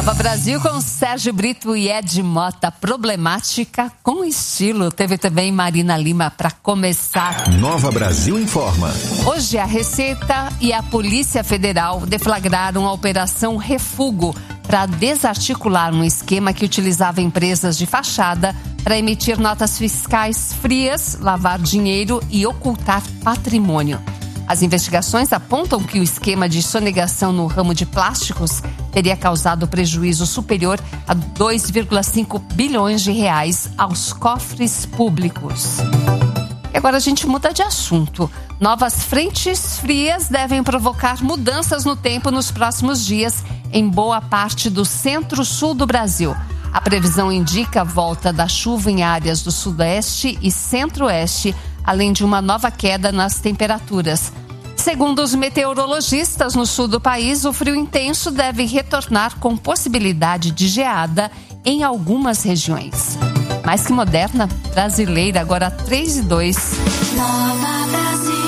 Nova Brasil com Sérgio Brito e Ed Mota. Problemática com estilo. Teve também Marina Lima para começar. Nova Brasil informa. Hoje a Receita e a Polícia Federal deflagraram a Operação Refúgio para desarticular um esquema que utilizava empresas de fachada para emitir notas fiscais frias, lavar dinheiro e ocultar patrimônio. As investigações apontam que o esquema de sonegação no ramo de plásticos teria causado prejuízo superior a 2,5 bilhões de reais aos cofres públicos. E agora a gente muda de assunto. Novas frentes frias devem provocar mudanças no tempo nos próximos dias em boa parte do centro-sul do Brasil. A previsão indica a volta da chuva em áreas do sudeste e centro-oeste, além de uma nova queda nas temperaturas. Segundo os meteorologistas, no sul do país, o frio intenso deve retornar com possibilidade de geada em algumas regiões. Mais que moderna, brasileira, agora 3:02. Nova Brasil.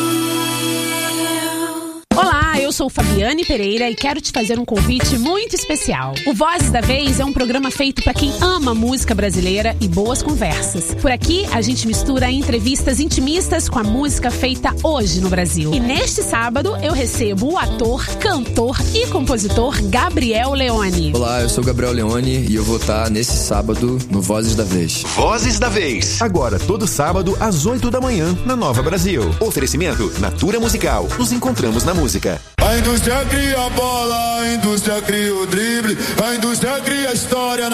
Olá, eu sou Fabiane Pereira e quero te fazer um convite muito especial. O Vozes da Vez é um programa feito para quem ama música brasileira e boas conversas. Por aqui, a gente mistura entrevistas intimistas com a música feita hoje no Brasil. E neste sábado, eu recebo o ator, cantor e compositor Gabriel Leone. Olá, eu sou Gabriel Leone e eu vou estar nesse sábado no Vozes da Vez. Vozes da Vez. Agora, todo sábado, às 8 da manhã, na Nova Brasil. Oferecimento Natura Musical. Nos encontramos na música. A indústria cria a bola, a indústria cria o drible, a indústria cria a história.